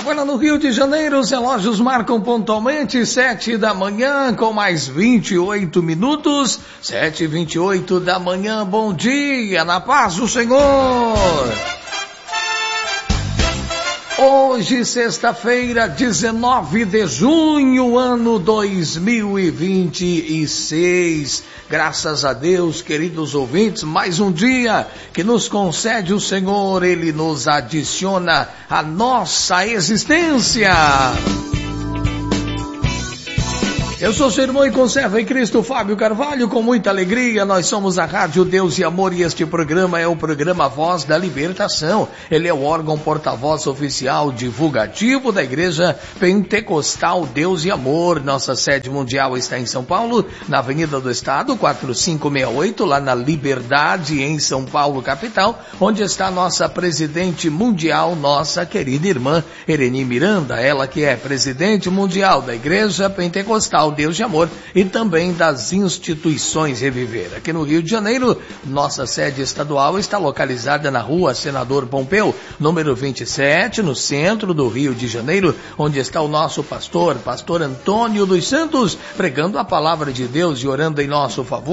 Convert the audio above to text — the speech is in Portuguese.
Agora no Rio de Janeiro, os relógios marcam pontualmente 7 da manhã, com mais 28 minutos. 7h28 da manhã, bom dia, na paz do Senhor. Hoje, sexta-feira, 19 de junho, ano 2026. Graças a Deus, queridos ouvintes, mais um dia que nos concede o Senhor, Ele nos adiciona à nossa existência. Eu sou seu irmão e conservo em Cristo, Fábio Carvalho, com muita alegria. Nós somos a Rádio Deus e Amor e este programa é o programa Voz da Libertação. Ele é o órgão porta-voz oficial divulgativo da Igreja Pentecostal Deus e Amor. Nossa sede mundial está em São Paulo, na Avenida do Estado, 4568, lá na Liberdade, em São Paulo, capital, onde está a nossa presidente mundial, nossa querida irmã Ereni Miranda, ela que é presidente mundial da Igreja Pentecostal Deus de Amor e também das instituições Reviver. Aqui no Rio de Janeiro, nossa sede estadual está localizada na Rua Senador Pompeu, número 27, no centro do Rio de Janeiro, onde está o nosso pastor Antônio dos Santos, pregando a palavra de Deus e orando em nosso favor.